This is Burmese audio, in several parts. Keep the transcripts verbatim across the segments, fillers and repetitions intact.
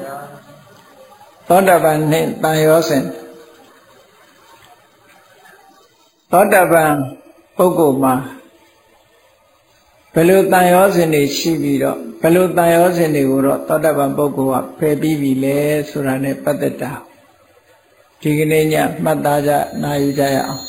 သောတာပန်နှင့်တန်ရောစဉ်သောတာပန်ပုဂ္ဂိုလ်မှာဘယ်လိုတန်ရောစဉ်တွေရှိပြီးတော့ဘယ်လိုတန်ရောစဉ်တွေကိုတော့သောတာပန်ပုဂ္ဂိုလ်ကဖယ်ပြီးပြီလဲဆိုတာနဲ့ပတ်သက်တာဒီကနေ့ညမှတ်သားကြနာယူကြရအောင်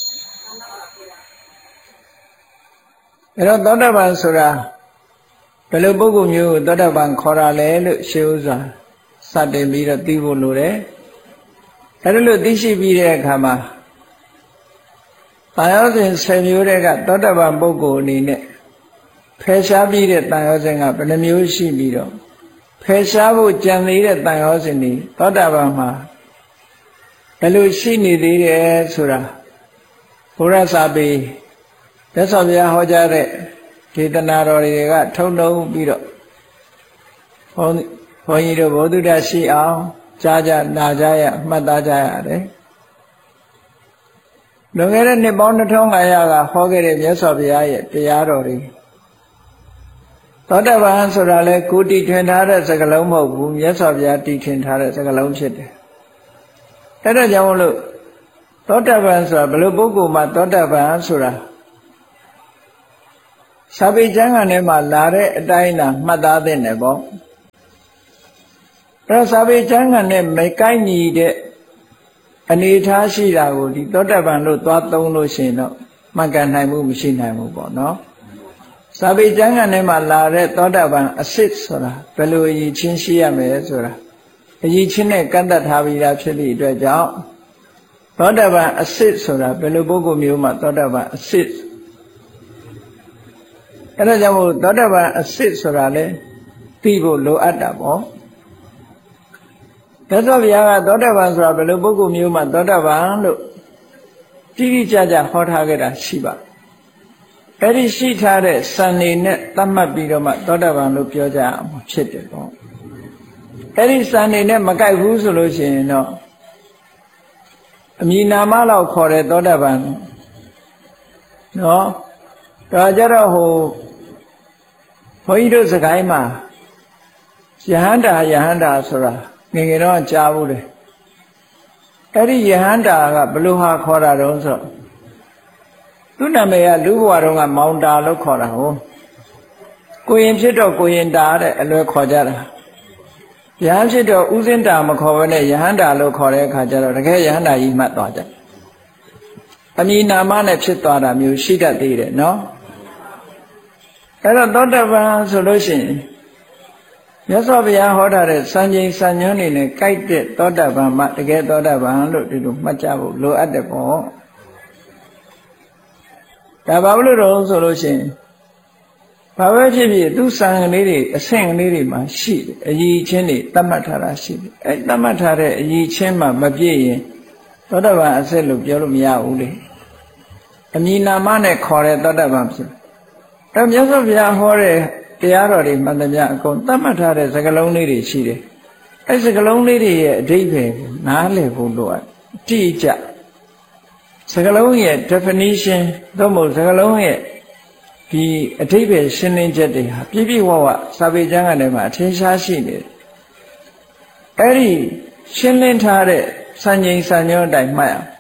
အဲ့တော့သောတာပန်ဆိုတာဘယ်လိုပုဂ္ဂိုလ်မျိုးကိုသောတာပန်ခေါ်ရလဲလို့ရှင်းဥစွာစတင်ပြီးတော့သိဖို့လိုတယ်အဲ့ဒါလို့သိရှိပြီးတဲ့အခါမှာတန်ရောစဉ်ဆယ်မျိုးတဲ့ကသောတာပန်ပုဂ္ဂိုလ်အနေနဲ့ဖယ်ရှားပြီးတဲ့တန်ရောစဉ်ကဘယ်နှမျိုးရှိပြီးတော့ဖယ်ရှားဖို့ကြံသေးတဲ့တန်ရောစဉ်တွေသောတာပန်မှာဘယ်လိုရှိနေသေးတယ်ဆိုတာဘုရားစာပေမြတ်စွာဘုရားဟောကြားတဲ့ဒေသနာတော်တွေကထုံထုံပြီးတော့ဘုန်းဘုန်းကြီးတို့ဘုဒ္ဓတာရှိအောင်ကြားကြနာကြရမှတ်သားကြရတယ်လွန်ခဲ့တဲ့နှစ်ပေါင်းနှစ်ထောင်၅ရာကဟောခဲ့တဲ့မြတ်စွာဘုရားရဲ့တရားတော်တွေသောတာပန်ဆိုတာလဲကိုယ်တည်ထွင်ထားတဲ့စကားလုံးမဟုတ်ဘူးမြတ်စွာဘုရားတည်ထွင်ထားတဲ့စကားလုံးဖြစ်တယ်အဲ့ဒါကြောင့်မလို့သောတာပန်ဆိုတာဘယ်လိုပုဂ္ဂိုလ်မှသောတာပန်ဆိုတာစာပေကျမ်းဂန်ထဲမှာလာတဲ့အတိုင်းသာမှတ်သားသင့်တယ်ပေါ့အဲ့တော့စာပေကျမ်းဂန်နဲ့မကိုက်ညီတဲ့အနေထားရှိတာကိုဒီသောတာပန်လို့သွားသုံးလို့ရှိရင်တော့မှတ်ကန်နိုင်မှုမရှိနိုင်ဘူးပေါ့နော်စာပေကျမ်းဂန်ထဲမှာလာတဲ့သောတာပန်အစစ်ဆိုတာဘယ်လိုအရေးချင်းရှိရမယ်ဆိုတာအရေးချင်းနဲ့ကန့်သက်ထားပြီးသားဖြစ်သည့်အတွက်ကြောင့်သောတာပန်အစစ်ဆိုတာဘယ်လိုပုဂ္ဂိုလ်မျိုးမှသောတာပန်အစစ်အဲ့ဒါကြောင့်မို့သောတာပန်အစစ်ဆိုတာလေသိဖို့လိုအပ်တာပေါ့မြတ်စွာဘုရားကသောတာပန်ဆိုတာဘယ်လိုပုဂ္ဂိုလ်မျိုးမှသောတာပန်လို့တိတိကျကျဟောထားခဲ့တာရှိပါအဲ့ဒီရှိထားတဲ့စံနေနဲ့သတ်မှတ်ပြီးတော့မှသောတာပန်လို့ပြောကြအောင်ဖြစ်တယ်ပေါ့အဲ့ဒီစံနေနဲ့မကိုက်ဘူးဆိုလို့ရှိရင်တော့အမည်နာမလောက်ခေါ်တဲ့သောတာပန်နော်ဒါကြတော့ဟိုဘုန်းကြီးတို့စကိုင်းမှာယဟန္တာယဟန္တာဆိုတာငယ်ငယ်တော့ကြားဘူးလေအဲ့ဒီယဟန္တာကဘယ်လိုဟာခေါ်တာတုံးဆိုသူ့နာမည်ကလူဘဝတုန်းကမောင်တာလို့ခေါ်တာဟုတ်ကိုရင်ဖြစ်တော့ကိုရင်တာတဲ့အလွယ်ခေါ်ကြတာယဟန်ဖြစ်တော့ဥစဉ်တာမခေါ်ဘဲနဲ့ယဟန္တာလို့ခေါ်တဲ့အခါကျတော့တကယ်ယဟန္တာကြီးမှတ်သွားကြအမည်နာမနဲ့ဖြစ်သွားတာမျိုးရှိတတ်သေးတယ်နော်အဲ့တော့သောတာပန်ဆိုလို့ရှိရင်မြတ်စွာဘုရားဟောထားတဲ့စံချိန်စံညွှန်းနေနဲ့ကြိုက်တဲ့သောတာပန်မှတကယ်သောတာပန်လို့ဒီလိုမှတ်ကြဖို့လိုအပ်တယ်ပေါ့ဒါဘာလို့တော့ဆိုလို့ရှိရင်ဘာပဲဖြစ်ဖြစ်သူစံကလေးတွေအဆင့်ကလေးတွေမှာရှိတယ်အည်ချင်းတွေသတ်မှတ်ထားတာရှိတယ်အဲသတ်မှတ်ထားတဲ့အည်ချင်းမှမပြည့်ရင်သောတာပန်အစစ်လို့ပြောလို့မရဘူးလေအမည်နာမနဲ့ခေါ်တဲ့သောတာပန်ဖြစ်အဲမြတ်စွာဘုရားဟောတဲ့တရားတော်တွေမှန်သမျှအကုန်သတ်မှတ်ထားတဲ့စကားလုံးလေးတွေရှိတယ်အဲစကားလုံးလေးတွေရဲ့အဓိပ္ပာယ်ကိုနားလည်ဖို့လိုအပ်တိကျစကားလုံးရဲ့ definition သို့မဟုတ်စကားလုံးရဲ့ဒီအဓိပ္ပာယ်ရှင်းလင်းချက်တွေဟာပြည့်ပြည့်ဝဝစာပေကျမ်းဂန်ထဲမှာအထင်ရှားရှိနေတယ်အဲ့ဒီရှင်းလင်းထားတဲ့စံချိန်စံညွှန်းအတိုင်းမှတ်အောင်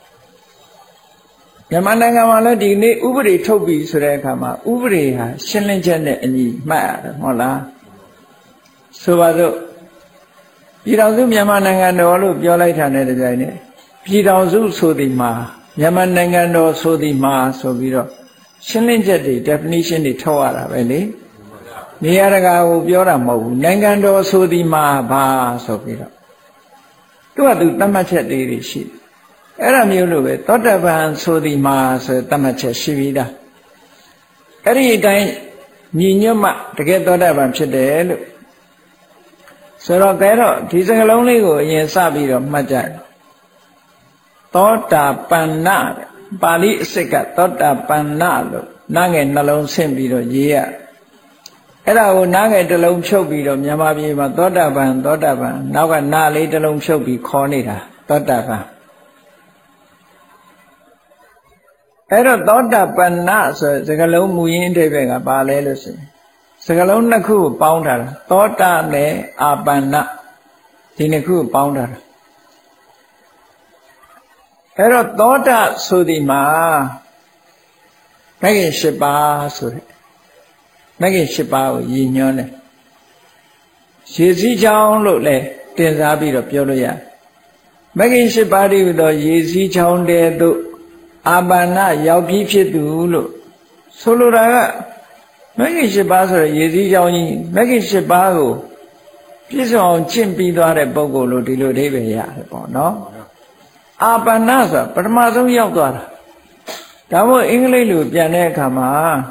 မြန်မာနိုင်ငံမှာလည်းဒီနေ့ဥပဒေထုတ်ပြီဆိုတဲ့အခါမှာဥပဒေဟာရှင်းလင်းချက်နဲ့အညီမှတ်ရတယ်ဟုတ်လားဆိုပါစို့ပြည်တော်စုမြန်မာနိုင်ငံတော်လို့ပြောလိုက်တာနဲ့တပြိုင်နက်ပြည်တော်စုဆိုသည်မှာမြန်မာနိုင်ငံတော်ဆိုသည်မှာဆိုပြီးတော့ရှင်းလင်းချက်တွေ definition တွေထုတ်ရတာပဲလေနေရာတကာကိုပြောတာမဟုတ်ဘူးနိုင်ငံတော်ဆိုသည်မှာဘာဆိုပြီးတော့သူကသူသတ်မှတ်ချက်တွေရှိတယ်အဲ့ဒါမျိုးလို့ပဲသောတာပန်ဆိုသည်မှာဆိုသတ်မှတ်ချက်ရှိပြီးသားအဲ့ဒီအတိုင်းညီညွတ်မှတကယ်သောတာပန်ဖြစ်တယ်လို့ဆိုတော့ကဲတော့ဒီစကားလုံးလေးကိုအရင်စပြီးတော့မှတ်ကြသောတာပန်နာပါဠိအစစ်ကသောတာပန်နာလို့နားငယ်နှလုံးဆင့်ပြီးတော့ရေးရအဲ့ဒါကိုနားငယ်တစ်လုံးဖြုတ်ပြီးတော့မြန်မာပြည်မှာသောတာပန်သောတာပန်နောက်ကနားလေးတစ်လုံးဖြုတ်ပြီးခေါ်နေတာသောတာပန်အဲ့တော့သောတာပန်နာဆိုစကားလုံးမူရင်းအဓိပ္ပာယ်ကဘာလဲလို့ဆိုရင်စကားလုံးနှစ်ခုကိုပေါင်းထားတာသောတာနဲ့အာပန္နဒီနှစ်ခုပေါင်းတာအဲ့တော့သောတာဆိုဒီမှာမဂ္ဂင်၈ပါးဆိုတဲ့မဂ္ဂင်၈ပါးကိုရည်ညွှန်းတယ်ရေစည်းချောင်းလို့လည်းတင်စားပြီးတော့ပြောလို့ရတယ်မဂ္ဂင်၈ပါးတည်းဟူသောရေစည်းချောင်းတဲ့သို့အာပါဏရောက်ပြီးဖြစ်သူလို့ဆိုလိုတာကမဂ္ဂင်၈ပါးဆိုတဲ့ရေစည်းချောင်းကြီးမဂ္ဂင်၈ပါးကိုပြည့်စုံအောင်ကျင့်ပြီးသွားတဲ့ပုဂ္ဂိုလ်လို့ဒီလိုအဓိပ္ပာယ်ရတယ်ပေါ့နော်အာပါဏဆိုတာပထမဆုံးရောက်သွားတာဒါမို့အင်္ဂလိပ်လိုပြန်တဲ့အခါမှာ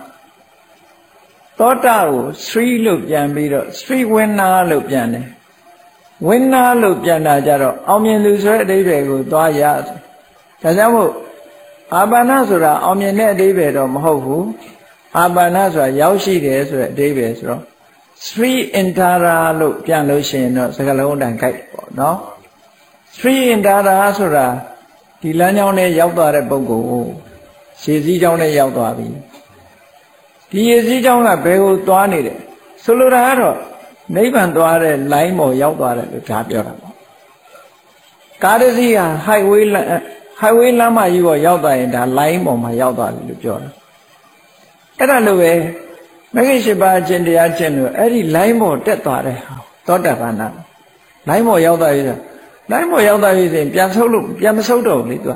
သောတာကို three လို့ပြန်ပြီးတော့ three winner လို့ပြန်တယ် winner လို့ပြန်တာကြတော့အောင်မြင်သူဆိုတဲ့အဓိပ္ပာယ်ကိုသွားရဒါကြောင့်မို့အာပါဏဆိုတာအောင်မြင်တဲ့အဓိပ္ပာယ်တော့မဟုတ်ဘူးအာပါဏဆိုတာရောက်ရှိတယ်ဆိုတဲ့အဓိပ္ပာယ်ဆိုတော့ three intara လို့ပြန်လို့ရှိရင်တော့စကားလုံးအတိုင်းကြိုက်ပေါ့နော် three intara ဆိုတာဒီလမ်းကြောင်းနဲ့ရောက်သွားတဲ့ပုဂ္ဂိုလ်ရေစည်းကြောင်းနဲ့ရောက်သွားပြီဒီရေစည်းကြောင်းကဘယ်ကိုသွားနေတယ်ဆိုလိုတာကတော့နိဗ္ဗာန်သွားတဲ့ line ပေါ်ရောက်သွားတယ်လို့ဒါပြောတာပေါ့ကားတစ်စီးဟာ highway highway လမ်းမကြီးပေါ်ရောက်သွားရင်ဒါ line ပေါ်မှာရောက်သွားတယ်လို့ပြောတာအဲ့ဒါလိုပဲမဂ္ဂင်၈ပါးအကျင့်တရားကျင့်လို့အဲ့ဒီ line ပေါ်တက်သွားတဲ့ဟာသောတာပန်နာ line ပေါ်ရောက်သွားပြီဆို line ပေါ်ရောက်သွားပြီဆိုရင်ပြန်ဆုပ်လို့ပြန်မဆုပ်တော့ဘူးလေသူက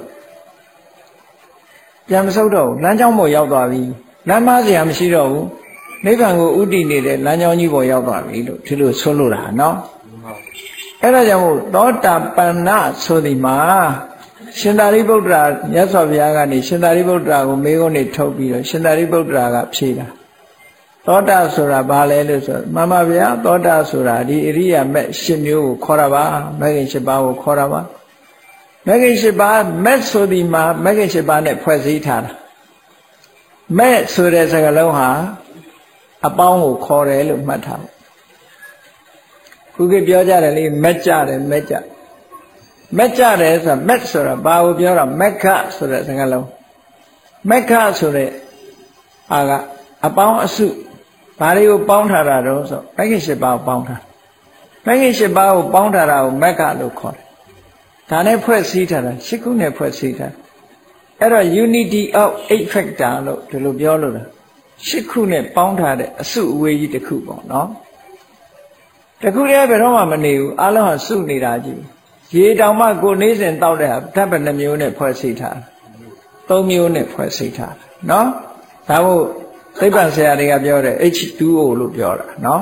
ပြန်မဆုပ်တော့ဘူးလမ်းကြောင်းပေါ်ရောက်သွားပြီလမ်းမစရာမရှိတော့ဘူးနိဗ္ဗာန်ကိုဥတည်နေတဲ့လမ်းကြောင်းကြီးပေါ်ရောက်သွားပြီလို့ဒီလိုဆိုလိုတာနော်အဲ့ဒါကြောင့်မို့သောတာပန်နာဆိုဒီမှာရှင်သာရိပုတ္တရာမြတ်စွာဘုရားကနေရှင်သာရိပုတ္တရာကိုမေးခွန်းတွေထုတ်ပြီးတော့ရှင်သာရိပုတ္တရာကဖြေတာသောတာဆိုတာဘာလဲလို့ဆိုမှန်ပါဗျာသောတာဆိုတာဒီအရိယာမက်၈မျိုးကိုခေါ်တာပါမဂ္ဂင်၈ပါးကိုခေါ်တာပါမဂ္ဂင်၈ပါးမက်ဆိုဒီမှာမဂ္ဂင်၈ပါးနဲ့ဖွဲ့စည်းထားတာမက်ဆိုတဲ့စကားလုံးဟာအပေါင်းကိုခေါ်တယ်လို့မှတ်ထားခုကပြောကြတယ်လေမက်ကြတယ်မက်ကြမက်ကြတယ်ဆိုတာမက်ဆိုတာဘာကိုပြောတာမက်ခဆိုတဲ့စကားလုံးမက်ခဆိုတဲ့အာကအပေါင်းအစုဘာတွေကိုပေါင်းထားတာတော့ဆိုမဂ္ဂင်၈ပါးကိုပေါင်းထားမဂ္ဂင်၈ပါးကိုပေါင်းထားတာကိုမက်ခလို့ခေါ်တယ်ဒါနဲ့ဖွဲ့စည်းထားတာ၈ခုနဲ့ဖွဲ့စည်းထားအဲ့တော့ unity of eight factor လို့ဒီလိုပြောလို့လား၈ခုနဲ့ပေါင်းထားတဲ့အစုအဝေးကြီးတစ်ခုပေါ့နော်တခုတည်းဘယ်တော့မှမနေဘူးအလုံးဟာစုနေတာကြီးရေတောင်မှကိုနေစဉ်တောက်တဲ့ဟာဓာတ်ပဲနှမျိုးနဲ့ဖွဲ့စည်းထားသုံးမျိုးနဲ့ဖွဲ့စည်းထားနော်ဒါမို့သိပ္ပံဆရာတွေကပြောတယ် H two O လို့ပြောတာနော်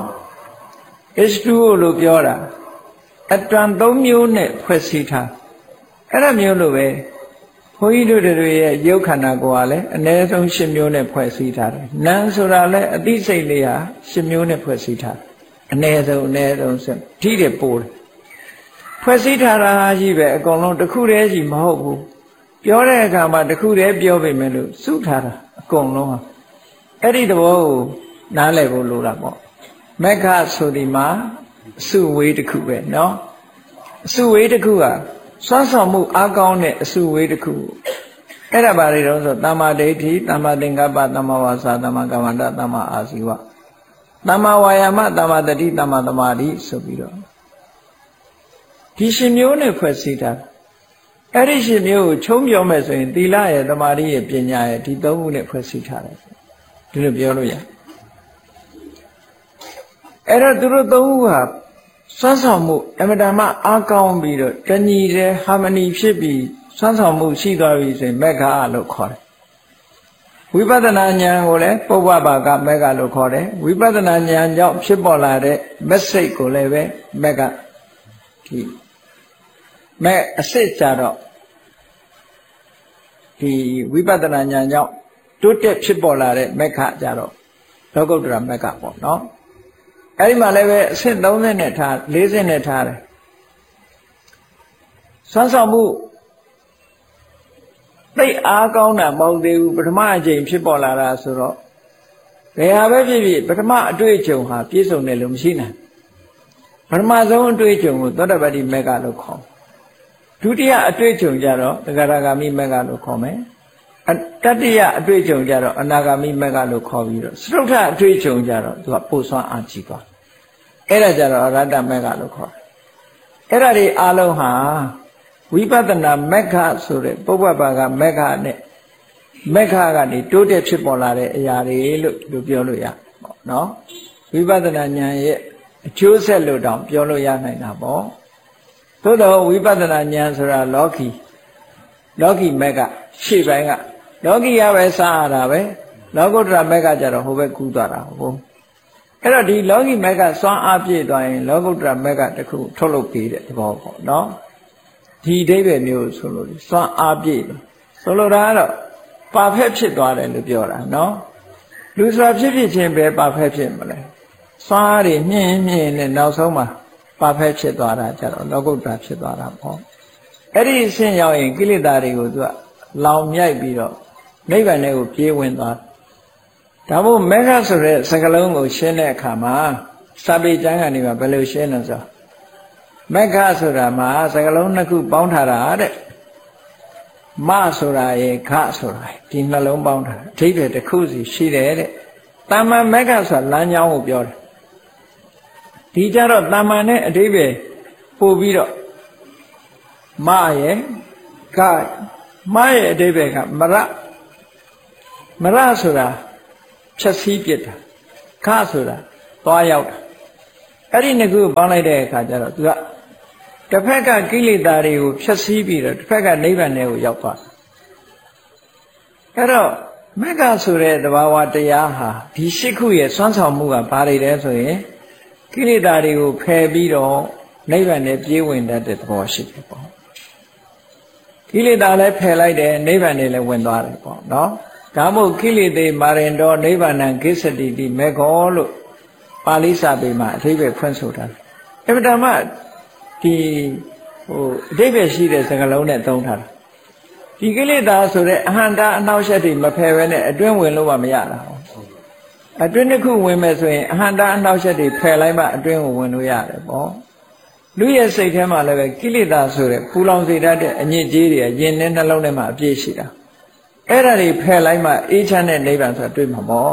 H two O လို့ပြောတာအတန်သုံးမျိုးနဲ့ဖွဲ့စည်းထားအဲ့ဒါမျိုးလိုပဲဘုန်းကြီးတို့တွေရဲ့ရုပ်ခန္ဓာကိုယ်ကလည်းအ ਨੇ ဆုံး၈မျိုးနဲ့ဖွဲ့စည်းထားတယ်နာမ်ဆိုတာလည်းအသိစိတ်လေးဟာ၈မျိုးနဲ့ဖွဲ့စည်းထားတယ်အ ਨੇ ဆုံးအ ਨੇ ဆုံးစဓိတွေပို့တယ်ဖွဲ့စည်းထားတာကြီးပဲအကုန်လုံးတစ်ခုတည်းကြီးမဟုတ်ဘူးပြောတဲ့အခါမှာတစ်ခုတည်းပြောပေမဲ့လို့စုထားတာအကုန်လုံးဟာအဲ့ဒီသဘောကိုနားလည်ဖို့လိုတာပေါ့မက္ခဆိုဒီမှာအစုဝေးတစ်ခုပဲเนาะအစုဝေးတစ်ခုကစွမ်းဆောင်မှုအားကောင်းတဲ့အစုဝေးတစ်ခုအဲ့ဒါဘာတွေတော့ဆိုသမ္မာဒိဋ္ဌိသမ္မာသင်္ကပ္ပသမ္မာဝါစာသမ္မာကမ္မန္တသမ္မာအာဇီဝသမ္မာဝါယာမသမ္မာတတိသမ္မာသမာဓိဆိုပြီးတော့ဒီရှင်မျိုးနဲ့ဖွဲ့စည်းတာအဲ့ဒီရှင်မျိုးကိုချုံးပြောမယ်ဆိုရင်သီလရဲ့သမာဓိရဲ့ပညာရဲ့ဒီသုံးခုနဲ့ဖွဲ့စည်းထားတယ်ဒီလိုပြောလို့ရအဲ့တော့သူတို့သုံးခုဟာစွမ်းဆောင်မှုအမတန်မှအားကောင်းပြီးတော့တဏှီတဲ့ဟာမနီဖြစ်ပြီးစွမ်းဆောင်မှုရှိသွားပြီဆိုရင်မက္ခလို့ခေါ်တယ်ဝိပဿနာဉာဏ်ကိုလည်းပုဗ္ဗဘာကမက္ခလို့ခေါ်တယ်ဝိပဿနာဉာဏ်ကြောင့်ဖြစ်ပေါ်လာတဲ့မက်စိတ်ကိုလည်းပဲမက္ခဒီမဲ့အစစ်ကြတော့ဒီဝိပဿနာဉာဏ်ကြောင့်တိုးတက်ဖြစ်ပေါ်လာတဲ့မက္ခကြတော့လောကုတ္တရာမက္ခပေါ့နော်အဲ့ဒီမှာလည်းပဲအဆင့်သုံးဆင့်နဲ့ထားလေးဆင့်နဲ့ထားတယ်စွမ်းဆောင်မှုသိအားကောင်းတာမဟုတ်သေးဘူးပထမအကြိမ်ဖြစ်ပေါ်လာတာဆိုတော့ဘယ်ဟာပဲဖြစ်ဖြစ်ပထမအတွေ့အကြုံဟာပြည့်စုံတယ်လို့မရှိနိုင်ပထမဆုံးအတွေ့အကြုံကိုသောတာပတိမေဃလို့ခေါ်ဒုတိယအတွေ့အကြုံကြတော့သဂရဂါမိမေဃလို့ခေါ်မယ်တတိယအတွေ့အကြုံကြတော့အနာဂါမိမေဃလို့ခေါ်ပြီးတော့စတုထအတွေ့အကြုံကြတော့သူကပို့ဆွမ်းအားကြီးသွားအဲ့ဒါကြတော့အရဟတမေဃလို့ခေါ်တယ်အဲ့ဒါတွေအလုံးဟာဝိပဿနာမက္ခဆိုတဲ့ပုဗ္ဗဘာကမက္ခနဲ့မက္ခကနေတိုးတက်ဖြစ်ပေါ်လာတဲ့အရာတွေလို့ဒီလိုပြောလို့ရပေါ့နော်ဝိပဿနာဉာဏ်ရဲ့အကျိုးဆက်လို့တောင်ပြောလို့ရနိုင်တာပေါ့သို့တော့ဝိပဿနာဉာဏ်ဆိုတာလောကီလောကီမက္ခရှေ့ပိုင်းကလောကီရပဲစားရတာပဲလောကုတ္တရာမက္ခကြတော့ဟိုဘက်ကူးသွားတာဟုတ်အဲ့တော့ဒီလောကီမက္ခစွမ်းအားပြည့်သွားရင်လောကုတ္တရာမက္ခတစ်ခုထုတ်လုပ်ပေးတဲ့သဘောပေါ့နော်ဒီအဓိပ္ပာယ်မျိုးဆိုလို့စွမ်းအားပြည့်ဆိုလိုတာကတော့ပါဖက်ဖြစ်သွားတယ်လို့ပြောတာနော်လူဆိုတာဖြစ်ဖြစ်ချင်းပဲပါဖက်ဖြစ်မလဲစွမ်းအားတွေမြင့်မြင့်နဲ့နောက်ဆုံးမှာပါဖက်ဖြစ်သွားတာကြတော့လောကုတ္တရာဖြစ်သွားတာပေါ့အဲ့ဒီအဆင့်ရောက်ရင်ကိလေသာတွေကိုသူကလောင်မြိုက်ပြီးတော့နိဗ္ဗာန်ထဲကိုပြေးဝင်သွားဒါမို့မေဃဆိုတဲ့စကားလုံးကိုရှင်းတဲ့အခါမှာစာပေကျမ်းကနေမှာဘယ်လိုရှင်းလဲဆိုမေဃဆိုတာမှာစကားလုံးနှစ်ခုပေါင်းထားတာတဲ့မဆိုတာရေခဆိုတာဒီနှလုံးပေါင်းထားအဓိပ္ပာယ်တစ်ခုစီရှိတယ်တဲ့တာမန်မေဃဆိုတာလမ်းကြောင်းကိုပြောတယ်ဒီကြတော့တာမန်နဲ့အဓိပ္ပာယ်ပို့ပြီးတော့မရေခမရဲ့အဓိပ္ပာယ်ကမရမရဆိုတာဖြည့်ဆည်းပြစ်တာခဆိုတာသွားရောက်တာအဲ့ဒီနှစ်ခုပေါင်းလိုက်တဲ့အခါကျတော့သူကတစ်ဖက်ကကိလေသာတွေကိုဖြည့်ဆည်းပြီးတော့တစ်ဖက်ကနိဗ္ဗာန်ထဲကိုရောက်သွားအဲ့တော့မက္ခဆိုတဲ့သဘာဝတရားဟာဒီရှစ်ခုရဲ့စွမ်းဆောင်မှုကဘာတွေလဲဆိုရင်ကိလေသာတွေကိုဖယ်ပြီးတော့နိဗ္ဗာန်ထဲပြေးဝင်တတ်တဲ့သဘောရှိတယ်ပေါ့ကိလေသာလည်းဖယ်လိုက်တယ်နိဗ္ဗာန်ထဲလည်းဝင်သွားတယ်ပေါ့နော်ဒါမို့ကိလေသေမာရင်တော်နိဗ္ဗာန်ကိစ္စတိတိမေခောလို့ပါဠိစာပေမှာအဓိပ္ပာယ်ဖွင့်ဆိုထားတယ်အမှန်တမ်းဒီဟိုအဓိပ္ပာယ်ရှိတဲ့စကားလုံးနဲ့သုံးထားတာဒီကိလေသာဆိုတဲ့အဟံတာအနှောက်အယှက်တွေမဖယ်ဘဲနဲ့အတွင်းဝင်လို့မှမရတာအတွင်းတစ်ခုဝင်မယ်ဆိုရင်အဟံတာအနှောက်အယှက်တွေဖယ်လိုက်မှအတွင်းကိုဝင်လို့ရတယ်ပေါ့လူရဲ့စိတ်ထဲမှာလည်းပဲကိလေသာဆိုတဲ့ပူလောင်စေတတ်တဲ့အညစ်အကြေးတွေရင်နဲ့နှလုံးထဲမှာအပြည့်ရှိတာအဲ့ဒါတွေဖယ်လိုက်မှအေးချမ်းတဲ့နိဗ္ဗာန်ဆိုတာတွေ့မှာပေါ့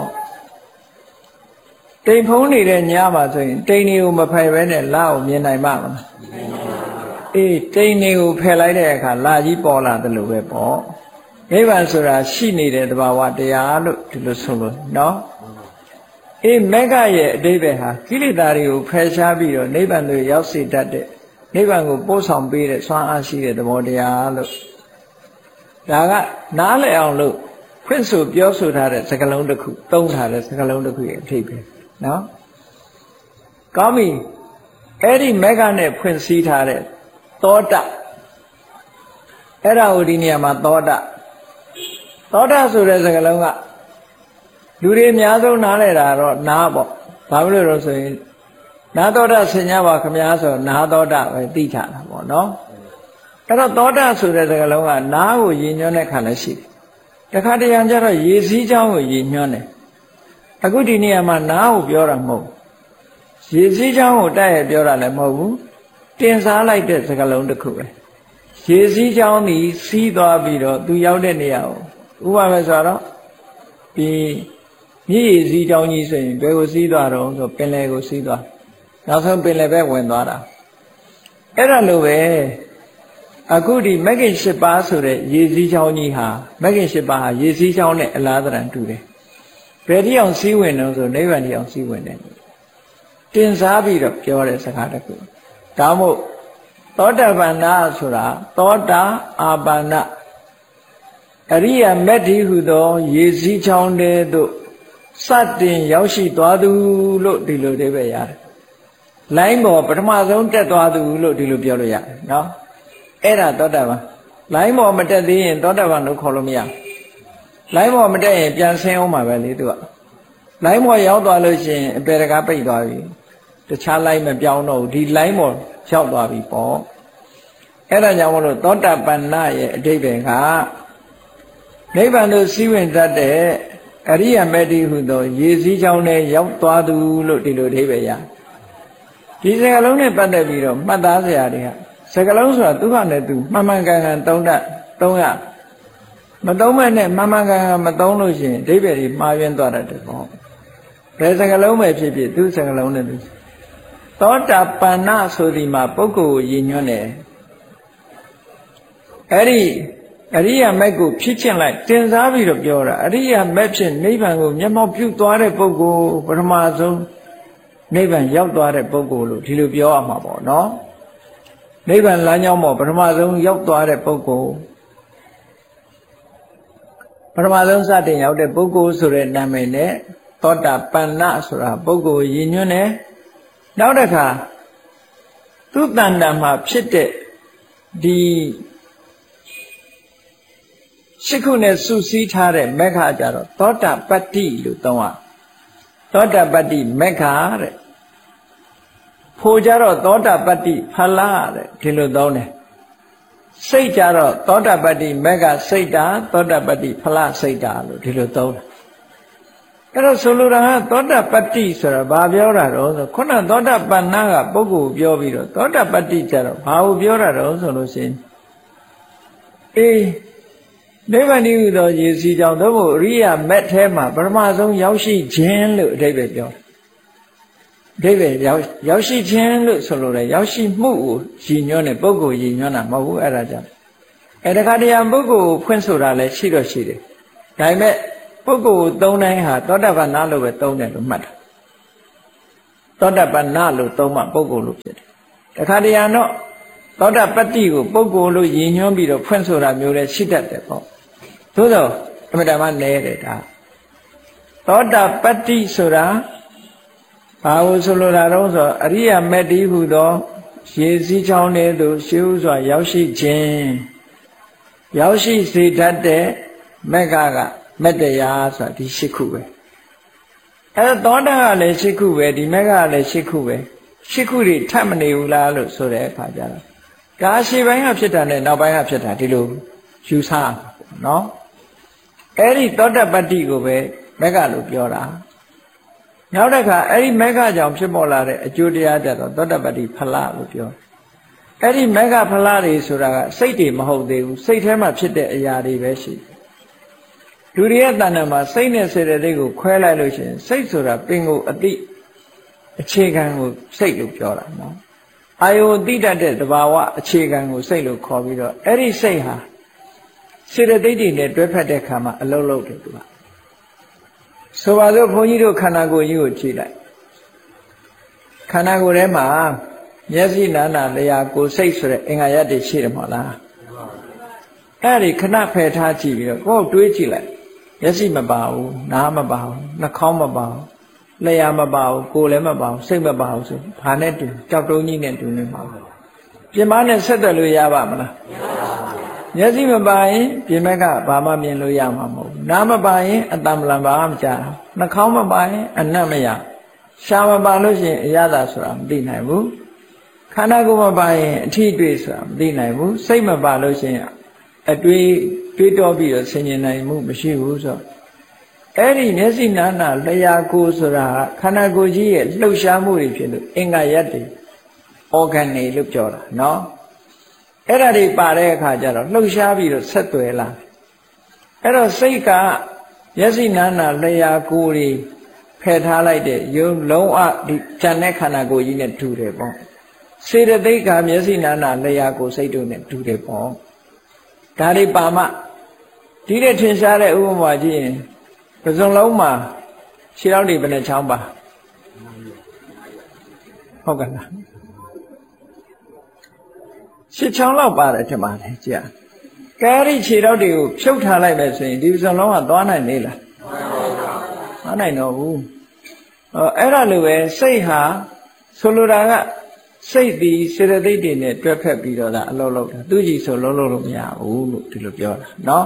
တိမ်ဖုံးနေတဲ့ညမှာဆိုရင်တိမ်တွေကိုမဖယ်ဘဲနဲ့လာကိုမြင်နိုင်မှာမလားအေးတိမ်တွေကိုဖယ်လိုက်တဲ့အခါလာကြီးပေါ်လာတယ်လို့ပဲပေါ့နိဗ္ဗာန်ဆိုတာရှိနေတဲ့သဘာဝတရားလို့ဒီလိုဆိုလို့နော်အေးမေဃရဲ့အဓိပ္ပာယ်ဟာကိလေသာတွေကိုဖယ်ရှားပြီးတော့နိဗ္ဗာန်သို့ရောက်စေတတ်တဲ့နိဗ္ဗာန်ကိုပို့ဆောင်ပေးတဲ့စွမ်းအားရှိတဲ့သဘောတရားလို့ဒါကနားလည်အောင်လို့ဖွင့်ဆိုပြောဆိုထားတဲ့စကားလုံးတစ်ခုသုံးထားတဲ့စကားလုံးတစ်ခုရဲ့အဓိပ္ပာယ်နော်ကောင်းပြီအဲ့ဒီမေဃနဲ့ဖွင့်စည်းထားတဲ့သောတအဲ့ဒါကိုဒီနေရာမှာသောတသောတဆိုတဲ့စကားလုံးကလူတွေအများဆုံးနားလည်တာတော့နားပေါ့ဘာလို့လဲဆိုရင်နာသောတဆင်ញပါခမများဆိုနာသောတပဲသိချတာပေါ့နော်အဲ့တော့သောတဆိုတဲ့စကားလုံးကနားကိုရည်ညွှန်းတဲ့ခါလည်းရှိတယ်တခါတရံကျတော့ရေစည်းချောင်းကိုရည်ညွှန်းတယ်အခုဒီနေရာမှာနားကိုပြောတာမဟုတ်ရေစည်းချောင်းကိုတိုက်ရပြောတာလည်းမဟုတ်ဘူးတင်စားလိုက်တဲ့စကားလုံးတစ်ခုပဲရေစည်းချောင်းသည်စီးသွားပြီးတော့သူရောက်တဲ့နေရာကိုဥပမာဆိုတော့ဒီမြည်ရည်စည်းချောင်းကြီးဆိုရင်ဘယ်ကိုစီးသွားတော့ဆိုပင်လယ်ကိုစီးသွားနောက်ဆုံးပင်လယ်ပဲဝင်သွားတာအဲ့ဒါလိုပဲအခုဒီမဂ္ဂင်၈ပါးဆိုတဲ့ရေစည်းချောင်းကြီးဟာမဂ္ဂင်၈ပါးဟာရေစည်းချောင်းနဲ့အလားတရံတူတယ်ဘယ်တိအောင်စီးဝင်တော့ဆိုနိဗ္ဗာန်တိအောင်စီးဝင်တယ်တင်စားပြီးတော့ပြောတဲ့စကားတစ်ခုဒါမို့သောတပန္နဆိုတာသောတာအာပန္နအရိယာမက်ဒီဟုသောရေစည်းချောင်းတဲ့သို့စတင်ရောက်ရှိသွားသူလို့ဒီလိုတွေပဲရတယ်လိုင်းပေါ်ပထမဆုံးတက်သွားသူလို့ဒီလိုပြောလို့ရတယ်နော်အဲ့ဒါသောတာပန်လိုင်းပေါ်မတက်သေးရင်သောတာပန်လို့ခေါ်လို့မရလိုင်းပေါ်မတက်ရင်ပြန်ဆင်းအောင်မှာပဲလေသူကလိုင်းပေါ်ရောက်သွားလို့ရှိရင်အပေတကားပိတ်သွားပြီတခြားလိုင်းမပြောင်းတော့ဘူးဒီလိုင်းပေါ်ရောက်သွားပြီပေါ့အဲ့ဒါကြောင့်မလို့သောတာပန်နာရဲ့အဓိပ္ပာယ်ကနိဗ္ဗာန်သို့စီးဝင်တတ်တဲ့အရိယာမက်တိဟုသောရေစည်းချောင်းနဲ့ရောက်သွားသူလို့ဒီလိုအဓိပ္ပာယ်ရဒီစကားလုံးနဲ့ပတ်သက်ပြီးတော့မှတ်သားစရာတွေကစကားလုံးဆိုတာသူ့ဟာနဲ့သူမှန်မှန်ကန်ကန်သုံးတတ်သုံးရမသုံးမဲ့နဲ့မှန်မှန်ကန်ကန်မသုံးလို့ရှိရင်အဓိပ္ပာယ်ကြီးမှားယွင်းသွားတတ်တယ်ပေါ့ဘယ်စကားလုံးပဲဖြစ်ဖြစ်သူ့စကားလုံးနဲ့သူသသောတာပန္နဆိုဒီမှာပုဂ္ဂိုလ်ရည်ညွှန်းတယ်အဲ့ဒီအရိယာမက်ကိုဖြစ်ချင်းလိုက်တင်စားပြီးတော့ပြောတာအရိယာမက်ဖြင့်နိဗ္ဗာန်ကိုမျက်မှောက်ပြုသွားတဲ့ပုဂ္ဂိုလ်ပထမဆုံးနိဗ္ဗာန်ရောက်သွားတဲ့ပုဂ္ဂိုလ်လို့ဒီလိုပြောရမှာပေါ့နော်နိဗ္ဗာန်လမ်းကြောင်းပေါ်ပထမဆုံးရောက်သွားတဲ့ပုဂ္ဂိုလ်ပထမဆုံးစတင်ရောက်တဲ့ပုဂ္ဂိုလ်ဆိုတဲ့နာမည်နဲ့သောတာပန္နဆိုတာပုဂ္ဂိုလ်ရည်ညွှန်းတယ်နောက်တစ်ခါသူတဏ္ဍာမှာဖြစ်တဲ့ဒီရှိခုနဲ့စုစည်းထားတဲ့မက္ခကြတော့သောတာပတ္တိလို့သုံးရသောတာပတ္တိမက္ခတဲ့ဖို့ကြတော့သောတာပတ္တိဖလတဲ့ဒီလိုသုံးတယ်စိတ်ကြတော့သောတာပတ္တိမက္ခစိတ်တာသောတာပတ္တိဖလစိတ်တာလို့ဒီလိုသုံးတယ်အဲ့တော့ဆိုလိုတာကသောတာပတ္တိဆိုတာဘာပြောတာတော့ဆိုခုနသောတာပန္နကပုဂ္ဂိုလ်ပြောပြီးတော့သောတာပတ္တိကြတော့ဘာကိုပြောတာတော့ဆိုလို့ရှိရင်အေးနိဗ္ဗာန်ဤဟူသောရေစီကြောင့်သို့မဟုတ်အရိယာမက်ထဲမှာပထမဆုံးရောက်ရှိခြင်းလို့အဓိပ္ပာယ်ပြောတယ်အဓိပ္ပာယ်ရောက်ရောက်ရှိခြင်းလို့ဆိုလိုတယ်ရောက်ရှိမှုကိုရည်ညွှန်းတဲ့ပုဂ္ဂိုလ်ရည်ညွှန်းတာမဟုတ်ဘူးအဲ့ဒါကြောင့်အဲ့ဒါကတရားပုဂ္ဂိုလ်ကိုဖွင့်ဆိုတာလည်းရှိတော့ရှိတယ်ဒါပေမဲ့ပုဂ္ဂိုလ်သုံးတိုင်းဟာသောတာပန်နလို့ပဲသုံးတယ်လို့မှတ်တာသောတာပန်နလို့သုံးမှပုဂ္ဂိုလ်လို့ဖြစ်တယ်တခါတရံတော့သောတာပတ္တိကိုပုဂ္ဂိုလ်လို့ရည်ညွှန်းပြီးတော့ဖွင့်ဆိုတာမျိုးလည်းရှိတတ်တယ်ပေါ့သို့သောအမှန်တမ်းနဲတယ်ဒါသောတာပတ္တိဆိုတာဘာလို့ဆိုလိုတာတော့ဆိုအရိယာမက်တိဟူသောရေစည်းချောင်းတဲ့သို့ရှေးဥစွာရောက်ရှိခြင်းရောက်ရှိစေတတ်တဲ့မက္ခကမက်တရားဆိုတာဒီရှစ်ခုပဲအဲသောတာကလည်းရှစ်ခုပဲဒီမက္ခကလည်းရှစ်ခုပဲရှစ်ခုတွေထပ်မနေဘူးလားလို့ဆိုတဲ့အခါကျတော့ဒါရှေ့ပိုင်းကဖြစ်တာနဲ့နောက်ပိုင်းကဖြစ်တာဒီလိုယူဆပါနော်အဲ့ဒီသောတာပတ္တိကိုပဲမက္ခလို့ပြောတာနောက်တစ်ခါအဲ့ဒီမက္ခကြောင့်ဖြစ်ပေါ်လာတဲ့အကျိုးတရားကြတော့သောတာပတ္တိဖလလို့ပြောအဲ့ဒီမက္ခဖလတွေဆိုတာကစိတ်တွေမဟုတ်သေးဘူးစိတ်ထဲမှာဖြစ်တဲ့အရာတွေပဲရှိတယ်လူတွေရဲ့တဏ္ဍာမှာစိတ်နဲ့စေတသိက်ကိုခွဲလိုက်လို့ရှိရင်စိတ်ဆိုတာပင်ကိုအတိအခြေခံကိုစိတ်လို့ပြောတာနော်အာယုအတိတတ်တဲ့သဘာဝအခြေခံကိုစိတ်လို့ခေါ်ပြီးတော့အဲ့ဒီစိတ်ဟာစေတသိက်တွေနဲ့တွဲဖက်တဲ့ခါမှာအလုံးလုံးတယ်သူကဆိုပါစို့ဘုန်းကြီးတို့ခန္ဓာကိုယ်ကြီးကိုကြည့်လိုက်ခန္ဓာကိုယ်ထဲမှာမျက်စိနာနာလျှာကိုယ်စိတ်ဆိုတဲ့အင်္ဂါရပ်တွေရှိတယ်မဟုတ်လားအဲ့ဒီခဏဖယ်ထားကြည့်ပြီးတော့ကိုယ်တွေးကြည့်လိုက်မျက်စိမပါဘူးနားမပါဘူးနှာခေါင်းမပါဘူးလျှာမပါဘူးကိုယ်လည်းမပါဘူးစိတ်မပါဘူးဆိုဘာနဲ့တူကြောက်တုံးကြီးနဲ့တူနေမှာပြင်မနဲ့ဆက်သွယ်လို့ရပါမလားမျက်စိမပါရင်ပြင်မက်ကဘာမှမြင်လို့ရမှာမဟုတ်ဘူးနားမပါရင်အတ္တမလံဘာမှမကြားနှာခေါင်းမပါရင်အနတ်မရရှားမပါလို့ရှိရင်အရသာဆိုတာမသိနိုင်ဘူးခန္ဓာကိုယ်မပါရင်အထီးတွေ့ဆိုတာမသိနိုင်ဘူးစိတ်မပါလို့ရှိရင်အတွေ့တွေးတောပြီးတော့ဆင်ញင်နိုင်မှုမရှိဘူးဆိုအဲ့ဒီမျက်စိနာနာလျှာကိုယ်ဆိုတာခန္ဓာကိုယ်ကြီးရဲ့လှုပ်ရှားမှုတွေဖြစ်လို့အင်္ဂါရပ်တွေ organ တွေလို့ပြောတာနော်အဲ့ဒါတွေပါတဲ့အခါကျတော့လှုပ်ရှားပြီးတော့ဆက်သွယ်လာအဲ့တော့စိတ်ကမျက်စိနာနာလျှာကိုယ်တွေဖယ်ထားလိုက်တဲ့ယုံလုံးအဒီဉာဏ်နဲ့ခန္ဓာကိုယ်ကြီးနဲ့တူတယ်ပေါ့စေတသိက်ကမျက်စိနာနာလျှာကိုယ်စိတ်တို့နဲ့တူတယ်ပေါ့ဒါတွေပါမှဒီတဲ့ထင်ရှားတဲ့ဥပမာကြည့်ရင်ပဇွန်လုံးမှာခြေထောက်တွေဘယ်နှချောင်းပါဟုတ်ကဲ့လားရှစ်ချောင်းလောက်ပါတယ်ထင်ပါတယ်ကြည့်ကဲဒီခြေထောက်တွေကိုဖြုတ်ထားလိုက်မယ်ဆိုရင်ဒီပဇွန်လုံးကသွားနိုင်နေလားသွားနိုင်တော့ဘူးအဲ့ဒါလိုပဲစိတ်ဟာဆိုလိုတာကစိတ်ဒီစေတသိက်တွေနဲ့တွဲဖက်ပြီးတော့ဒါအလုံးလုံးတာသူကြီးဆိုလုံးလုံးလို့မရဘူးလို့ဒီလိုပြောတာနော်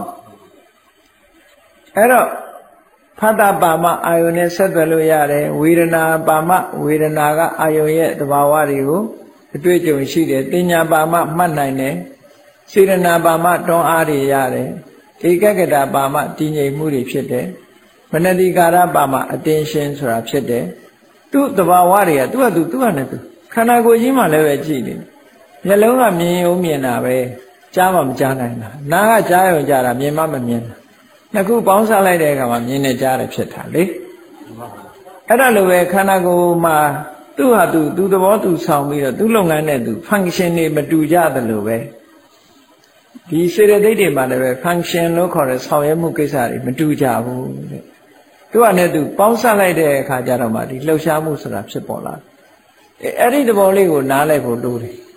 အဲ့တော့ဖတ်တာပါမအာယုန်နဲ့ဆက်သွယ်လို့ရတယ်ဝေဒနာပါမဝေဒနာကအာယုန်ရဲ့သဘာဝတွေကိုအတွေ့အကြုံရှိတယ်ပညာပါမမှတ်နိုင်တယ်စေတနာပါမတွန်းအားတွေရတယ်ဧကဂတပါမတည်ငြိမ်မှုတွေဖြစ်တယ်မနတိကာရပါမအတင်းရှင်းဆိုတာဖြစ်တယ်သူ့သဘာဝတွေကသူ့ဟာသူသူ့ဟာနဲ့သူခန္ဓာကိုယ်ကြီးမှလည်းပဲကြည့်နေမျက်လုံးကမြင်ရုံမြင်တာပဲကြားမှမကြားနိုင်တာနားကကြားရုံကြားတာမြင်မှမမြင်တာနှစ်ခုပေါင်းစားလိုက်တဲ့အခါမှာမြင်နေကြားတယ်ဖြစ်တာလေအဲ့ဒါလိုပဲခန္ဓာကိုယ်မှာသူဟာသူသူသဘောသူဆောင်ပြီးတော့သူ့လုပ်ငန်းနဲ့သူ function တွေမတူကြသလိုပဲဒီစေတသိက်တွေမှာလည်းပဲ function လို့ခေါ်တဲ့ဆောင်ရွက်မှုကိစ္စတွေမတူကြဘူးတဲ့သူကလည်းသူပေါင်းစပ်လိုက်တဲ့အခါကျတော့မှဒီလှုပ်ရှားမှုဆိုတာဖြစ်ပေါ်လာတယ်အဲ့ဒီသဘောလေးကိုနားလည်ဖို့လိုတယ်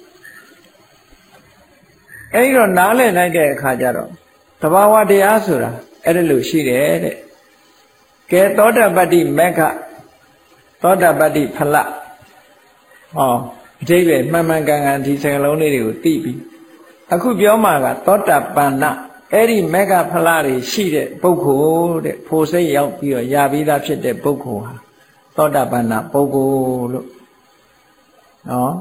အဲ့ဒီတော့နားလည်လိုက်တဲ့အခါကျတော့သဘာဝတရားဆိုတာအဲ့ဒါလို့ရှိတယ်တဲ့ကဲသောတာပတ္တိမက္ခသောတာပတ္တိဖလဟောအတိပ္ပယ်မှန်မှန်ကန်ကန်ဒီစကားလုံးလေးတွေကိုသိပြီအခုပြောမှာကသောတာပန္နအဲ့ဒီမက္ခဖလတွေရှိတဲ့ပုဂ္ဂိုလ်တဲ့ဖို့စိတ်ရောက်ပြီးတော့ရပြီးသားဖြစ်တဲ့ပုဂ္ဂိုလ်ဟာသောတာပန္နပုဂ္ဂိုလ်လို့နော်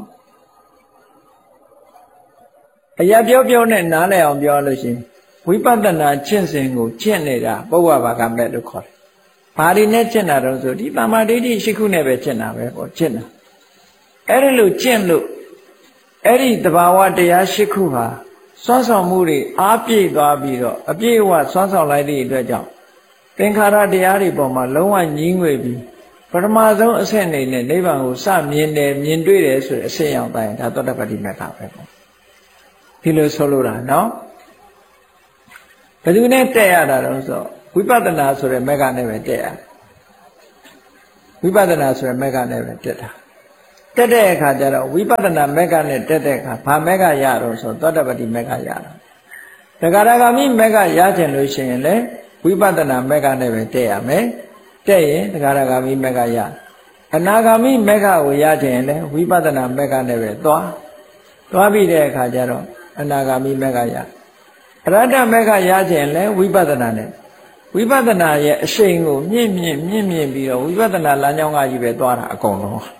အရာပြောပြောနဲ့နားလည်အောင်ပြောလို့ရှိရင်ဝိပဿနာကျင့်စဉ်ကိုကျင့်နေတာပုဗ္ဗဘာကမဲ့လို့ခေါ်တယ်။ဘာတွေနဲ့ကျင့်တာတော့ဆိုဒီတမာဒိဋ္ဌိရှိခုနဲ့ပဲကျင့်တာပဲပေါ့ကျင့်တာ။အဲ့ဒီလိုကျင့်လို့အဲ့ဒီတဘာဝတရားရှိခုဟာစွမ်းဆောင်မှုတွေအားပြည့်သွားပြီးတော့အပြည့်အဝစွမ်းဆောင်လိုက်တဲ့အတွက်ကြောင့်သင်္ခါရတရားတွေပေါ်မှာလုံးဝညှင်းငွေပြီးပထမဆုံးအဆင့်နေနဲ့နိဗ္ဗာန်ကိုစမြင်တယ်မြင်တွေ့တယ်ဆိုတဲ့အဆင့်ရောက်တိုင်းဒါသောတပတ္တိမက္ခပဲပေါ့ဒီလိုဆိုလိုတာနော်ဘယ်သူနဲ့တက်ရတာတော့ဆိုဝိပဿနာဆိုတဲ့မက္ခနဲ့ပဲတက်ရဝိပဿနာဆိုတဲ့မက္ခနဲ့ပဲတက်တာတက်တဲ့အခါကျတော့ဝိပဿနာမက္ခနဲ့တက်တဲ့အခါဘာမက္ခရတော့ဆိုသောတပတ္တိမက္ခရတာတဂရဂါမိမက္ခရချင်လို့ရှိရင်လေဝိပဿနာမက္ခနဲ့ပဲတက်ရမယ်တက်ရင်တဂရဂါမိမက္ခရအနာဂါမိမက္ခကိုရချင်ရင်လေဝိပဿနာမက္ခနဲ့ပဲသွားသွားပြီးတဲ့အခါကျတော့အနာဂါမိမက္ခရအရဟတမက္ခရချင်လဲဝိပဿနာနဲ့ဝိပဿနာရဲ့အရှိန်ကိုမြင့်မြင့်မြင့်မြင့်ပြီးတော့ဝိပဿနာလမ်းကြောင်းကကြီးပဲသွားတာအကုန်လုံးနော်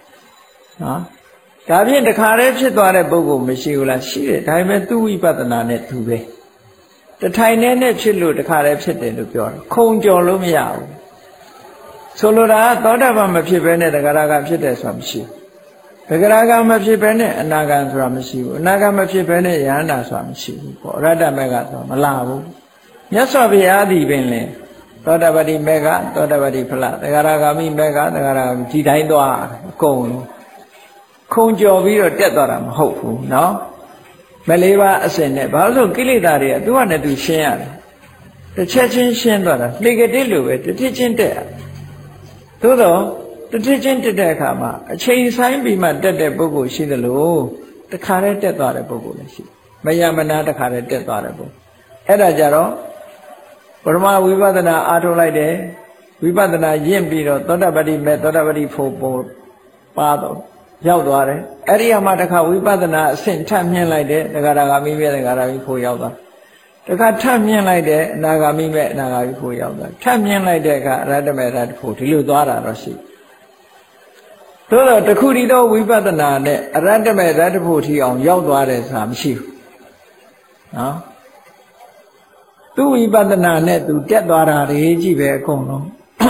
ဒါဖြင့်တခါတည်းဖြစ်သွားတဲ့ပုဂ္ဂိုလ်မရှိဘူးလားရှိတယ်ဒါပေမဲ့သူ့ဝိပဿနာနဲ့သူပဲတထိုင်နဲ့နဲ့ဖြစ်လို့တခါတည်းဖြစ်တယ်လို့ပြောတယ်ခုံကျော်လို့မရဘူးဆိုလိုတာကသောတာပန်မဖြစ်ဘဲနဲ့တဂရဂဖြစ်တယ်ဆိုတာမရှိဘူးတဂရဂမဖြစ်ဘဲနဲ့အနာဂံဆိုတာမရှိဘူးအနာဂံမဖြစ်ဘဲနဲ့ယဟန္တာဆိုတာမရှိဘူးပေါ့အရဟတမေဃဆိုတာမလာဘူးမြတ်စွာဘုရားသည်ပင်လေသောတာပတ္တိမေဃသောတာပတ္တိဖလတဂရဂာမိမေဃတဂရဂာမိဒီတိုင်းသွားအကုန်လုံးခုံကျော်ပြီးတော့တက်သွားတာမဟုတ်ဘူးเนาะမလေးပါအစဉ်နဲ့ဘာလို့ကိလေသာတွေကသူ့ဟာနဲ့သူရှင်းရတယ်တစ်ချက်ချင်းရှင်းသွားတာလေကတိလိုပဲတစ်ထစ်ချင်းတက်ရတယ်သို့တော့တစ်ထစ်ချင်းတက်တဲ့အခါမှာအချိန်ဆိုင်ပြီးမှတက်တဲ့ပုဂ္ဂိုလ်ရှိသလိုတခါတည်းတက်သွားတဲ့ပုဂ္ဂိုလ်လည်းရှိမယမနာတခါတည်းတက်သွားတဲ့ပုဂ္ဂိုလ်အဲ့ဒါကြတော့ပရမဝိပဿနာအားထုတ်လိုက်တယ်ဝိပဿနာရင့်ပြီးတော့သောတာပတ္တိမဲ့သောတာပတ္တိဖို့ပေါ်ပါတော့ရောက်သွားတယ်အဲ့ဒီမှာတခါဝိပဿနာအဆင့်ထပ်မြင့်လိုက်တယ်တခါတခါမိမဲ့တခါတခါဖို့ရောက်သွားတခါထပ်မြင့်လိုက်တယ်အနာဂါမိမဲ့အနာဂါမိဖို့ရောက်သွားထပ်မြင့်လိုက်တဲ့အခါအရဟတမေရတ္တဖို့ဒီလိုသွားတာတော့ရှိသို့တော့တခုတည်းသောဝိပဿနာနဲ့အရဟတမေရတ္တဖို့ထီအောင်ရောက်သွားတယ်ဆိုတာမရှိဘူးနော်သူဝိပဿနာနဲ့သူတက်သွားတာတွေကြည့်ပဲအကုန်လုံး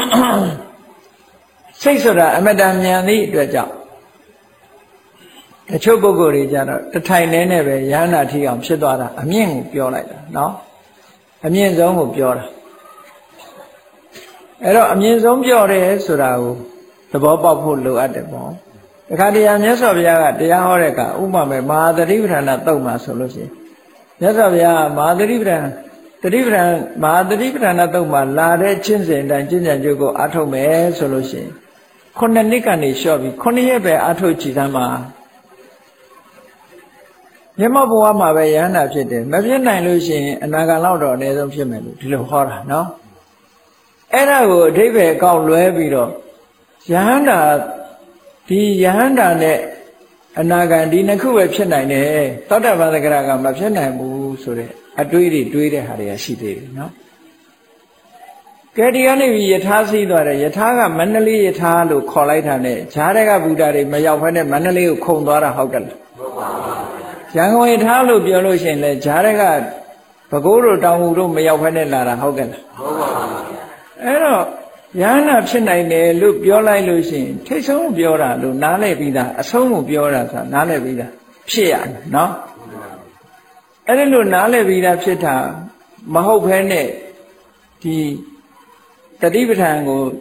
စိတ်ဆိုတာအမတန်မြန်သည့်အတွက်ကြောင့်တချို့ပုဂ္ဂိုလ်တွေကြတော့တထိုင်နေနဲ့ပဲယန္တာထီအောင်ဖြစ်သွားတာအမြင့်ကိုပြောလိုက်တာနော်အမြင့်ဆုံးကိုပြောတာအဲ့တော့အမြင့်ဆုံးပြောတယ်ဆိုတာကိုသဘောပေါက်ဖို့လိုအပ်တယ်ပေါ့တခါတည်းမြတ်စွာဘုရားကတရားဟောတဲ့အခါဥပမာမဟာသတိပဋ္ဌာန်သုတ်မှာဆိုလို့ရှိရင်မြတ်စွာဘုရားမဟာသတိပဋ္ဌာန်သတိပဋ္ဌာန်မဟာသတိပဋ္ဌာန်သုတ်မှာလာတဲ့ချင်းစဉ်အတိုင်းကျင့်ကြံကြိုးကိုအားထုတ်မယ်ဆိုလို့ရှိရင်ခုနှစ်နှစ်ကနေလျှော့ပြီးခုနှစ်ရက်ပဲအားထုတ်ကြည့်သမ်းမှာမြတ်ဘဝမှာပဲယဟန္တာဖြစ်တယ်မဖြစ်နိုင်လို့ရှိရင်အနာဂတ်လောက်တော့အနည်းဆုံးဖြစ်မယ်လို့ဒီလိုဟောတာနော်အဲ့ဒါကိုအဓိပ္ပာယ်ကောက်လွဲပြီးတော့ယဟန္တာဒီယဟန္တာနဲ့အနာဂတ်ဒီနှစ်ခုပဲဖြစ်နိုင်တယ်သောတာပန်သဂရကမဖြစ်နိုင်ဘူးဆိုတဲ့အတွေးတွေတွေးတဲ့ဟာတွေကရှိသေးတယ်နော်ကဲဒီကနေပြီးယထာစီးသွားတယ်ယထာကမန္တလေးယထာလို့ခေါ်လိုက်တာနဲ့ဈာတဲ့ကဗုဒ္ဓတွေမရောက်ဖက်နဲ့မန္တလေးကိုခုံသွားတာဟုတ်တယ်လားဟုတ်ပါဘူးရန်ကုန်ယထာလို့ပြောလို့ရှိရင်လေဈာတဲ့ကဘကိုးတို့တောင်ငူတို့မရောက်ဖက်နဲ့လာတာဟုတ်ကဲ့လားဟုတ်ပါဘူးအဲ့တော့ယန္နာဖြစ်နိုင်တယ်လို့ပြောလိုက်လို့ရှိရင်ထိတ်ဆုံးပြောတာလို့နားလည်ပြီးသားအဆုံးကိုပြောတာဆိုတာနားလည်ပြီးသားဖြစ်ရမယ်နော်အဲ့ဒီလိုနားလည်ပြီးသားဖြစ်တာမဟုတ်ဘဲနဲ့ဒီတတိပဋ္ဌာန်ကို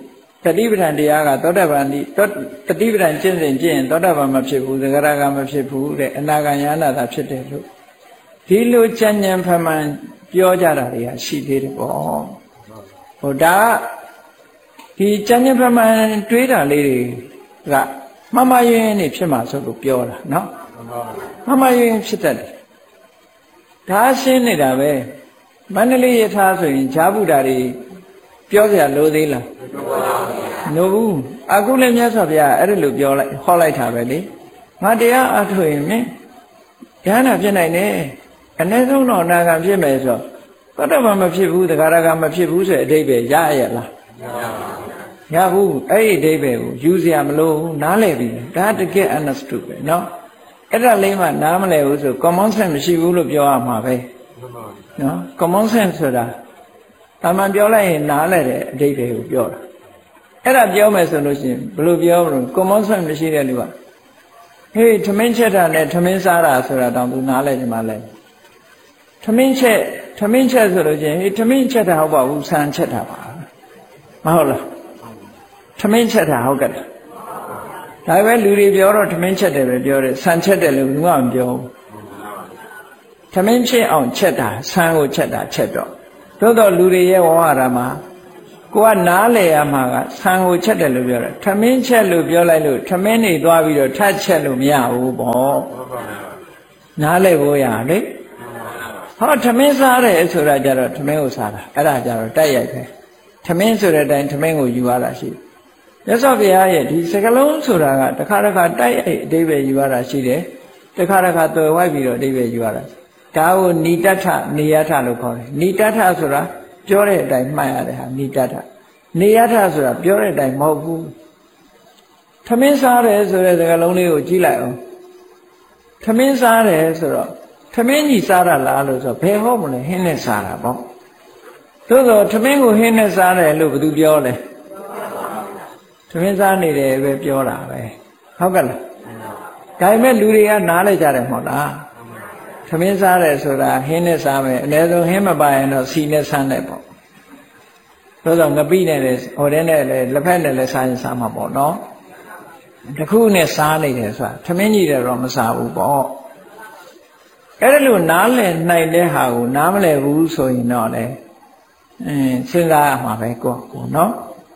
တတိပဋ္ဌာန်တရားကသောတာပန်ဒီတတိပဋ္ဌာန်ကျင့်စဉ်ကျင့်ရင်သောတာပန်မဖြစ်ဘူးသဂရကမဖြစ်ဘူးတဲ့အနာဂံယနာသာဖြစ်တယ်လို့ဒီလိုကြံ့ကြံ့ဖမှန်ပြောကြတာတွေကရှိသေးတယ်ပေါ့ဟိုဒါဒီကြံ့ကြံ့ဖမှန်တွေးတာလေးတွေကမမယွင်းနေဖြစ်မှာဆိုလို့ပြောတာနော်မမယွင်းဖြစ်တတ်တယ်ဒါရှင်းနေတာပဲမန္တလေးရထားဆိုရင်ဈာဗုဒ္ဓတွေပြောကြလို့သေးလားနို့ဘူးအခုလည်းမြတ်စွာဘုရားအဲ့ဒါလိုပြောလိုက်ဟောလိုက်တာပဲလေငါတရားအထုတ်ရင်မင်းဉာဏ်နာဖြစ်နိုင်တယ်အ ਨੇ ဆုံးတော့နာဂံဖြစ်မယ်ဆိုတော့တတ္တမမဖြစ်ဘူးတဂရကမဖြစ်ဘူးဆိုအဓိပ္ပာယ်ရရလားရဘူးအဲ့ဒီအဓိပ္ပာယ်ကိုယူစရာမလိုဘူးနားလည်ပြီဒါတကယ် understood ပဲเนาะအဲ့ဒါလေးမှနားမလည်ဘူးဆို common sense မရှိဘူးလို့ပြောရမှာပဲเนาะ common sense ဆိုတာတာမန်ပြောလိုက်ရင်နားလည်တဲ့အဓိပ္ပာယ်ကိုပြောတာအဲ့ဒါပြောမယ်ဆိုလို့ရှိရင်ဘယ်လိုပြောမလို့ common sense မရှိတဲ့လူကဟေးထမင်းချက်တာနဲ့ထမင်းစားတာဆိုတာတောင်သူနားလည်နေမှလဲထမင်းချက်ထမင်းချက်ဆိုလို့ချင်းဟေးထမင်းချက်တာဟုတ်ပါဘူးဆန်ချက်တာပါမဟုတ်လားထမင်းချက်တာဟုတ်ကဲ့ဒါပဲလူတွေပြောတော့ထမင်းချက်တယ်ပဲပြောတယ်ဆန်ချက်တယ်လို့ဘူးမပြောဘူးထမင်းချက်အောင်ချက်တာဆန်ကိုချက်တာချက်တော့သို့တော့လူတွေရဲ့ဝါရမှာကိုကနားလေရမှာကဆံကိုချက်တယ်လို့ပြောတာထမင်းချက်လို့ပြောလိုက်လို့ထမင်းနေသွားပြီးတော့ထပ်ချက်လို့မရဘူးပေါ့နားလေဖို့ရလေဟောထမင်းစားတယ်ဆိုတာကြတော့ထမင်းကိုစားတာအဲ့ဒါကြတော့တိုက်ရိုက်ပဲထမင်းဆိုတဲ့အတိုင်းထမင်းကိုယူရတာရှိတယ်မြတ်စွာဘုရားရဲ့ဒီစကလုံးဆိုတာကတစ်ခါတစ်ခါတိုက်ရိုက်အဓိပ္ပာယ်ယူရတာရှိတယ်တစ်ခါတစ်ခါသွယ်ဝိုက်ပြီးတော့အဓိပ္ပာယ်ယူရတာဒါကိုနိတ္တထနေယထလို့ခေါ်တယ်နိတ္တထဆိုတာပြောတဲ့အတိုင်းမှတ်ရတဲ့ဟာနိတ္တထနေယထဆိုတာပြောတဲ့အတိုင်းမဟုတ်ဘူးထမင်းစားတယ်ဆိုတဲ့စကားလုံးလေးကိုကြည့်လိုက်အောင်ထမင်းစားတယ်ဆိုတော့ထမင်းကြီးစားတာလားလို့ဆိုတော့ဘယ်ဟုတ်မလဲဟင်းနဲ့စားတာပေါ့သို့သောထမင်းကိုဟင်းနဲ့စားတယ်လို့ဘယ်သူပြောလဲထမင်းစားနေတယ်ပဲပြောတာပဲဟုတ်ကဲ့လားဒါပေမဲ့လူတွေကနားလိုက်ကြတယ်မဟုတ်လားထမင်းစားတယ်ဆိုတာဟင်းနဲ့စားမယ်အနည်းဆုံးဟင်းမပါရင်တော့စီနဲ့ဆန်းတယ်ပေါ့သို့သောငပိနဲ့လည်းဟိုတဲ့နဲ့လည်းလက်ဖက်နဲ့လည်းစားရင်စားမှာပေါ့နော်တခုနဲ့စားနေတယ်ဆိုတာထမင်းကြီးတော့မစားဘူးပေါ့အဲ့ဒါလို့နားလည်နိုင်တဲ့ဟာကိုနားမလည်ဘူးဆိုရင်တော့လေအင်းစဉ်းစားရမှာပဲကိုကိုနော်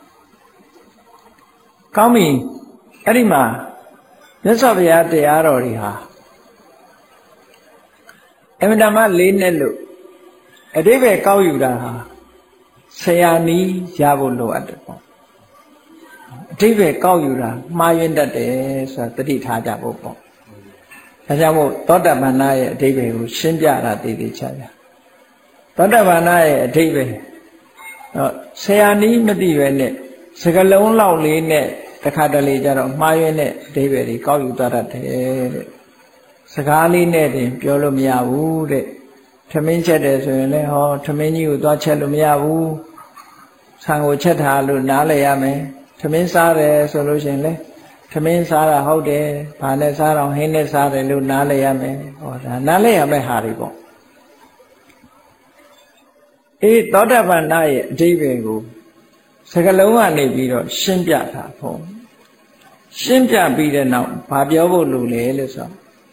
ကောင်းပြီအဲ့ဒီမှာမြတ်စွာဘုရားတရားတော်တွေဟာအမှန်တမ်းလေးနဲ့လို့အတိပ္ပယ်ကောက်ယူတာဟာဆရာနီးရဖို့လိုအပ်တယ်ပေါ့အတိပ္ပယ်ကောက်ယူတာမှားယွင်းတတ်တယ်ဆိုတာသတိထားကြဖို့ပေါ့ဒါကြောင့်မို့သောတာပန်ရဲ့အတိပ္ပယ်ကိုရှင်းပြတာတည်တည်ချာချာသောတာပန်ရဲ့အတိပ္ပယ်တော့ဆရာနီးမသိပဲနဲ့စကလုံးလောက်လေးနဲ့တခါတလေကြတော့မှားယွင်းတဲ့အတိပ္ပယ်တွေကောက်ယူတတ်တယ်တဲ့စကားလေးနဲ့တင်ပြောလို့မရဘူးတဲ့ထမင်းချက်တယ်ဆိုရင်လည်းဟောထမင်းကြီးကိုသွားချက်လို့မရဘူးဆံကိုချက်ထားလို့နားလည်ရမယ်ထမင်းစားတယ်ဆိုလို့ရှိရင်လည်းထမင်းစားတာဟုတ်တယ်ဘာနဲ့စားတော့ဟင်းနဲ့စားတယ်လို့နားလည်ရမယ်ဟောဒါနားလည်ရမယ့်ဟာတွေပေါ့အေးသောတာပန်ရဲ့အဓိပ္ပာယ်ကိုစကလုံးကနေပြီးတော့ရှင်းပြတာပေါ့ရှင်းပြပြီးတဲ့နောက်ဘာပြောဖို့လိုလဲလို့ဆို